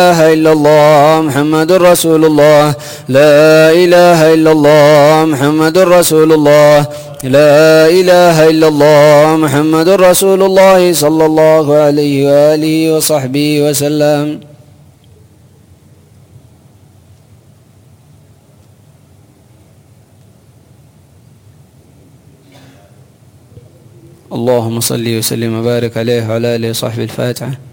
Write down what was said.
إله إلا الله محمد رسول الله. لا إله إلا الله محمد رسول الله. لا إله إلا الله محمد رسول الله صلى الله عليه وآله وصحبه وسلم. اللهم صل وسلم وبارك عليه وعلى آله وصحبه. الفاتحة.